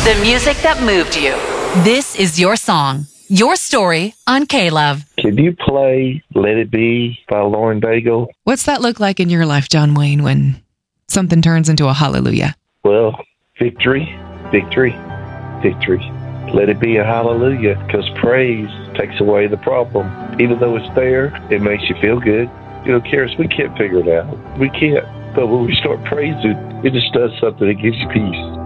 The music that moved you. This is your song, your story on K-Love. Can you play Let It Be by Lauren Daigle? What's that look like in your life, John Wayne, when something turns into a hallelujah? Well, victory, victory, victory. Let it be a hallelujah, because praise takes away the problem. Even though it's there, it makes you feel good. You know, Karis, we can't figure it out. We can't. But when we start praising, it just does something. It gives you peace.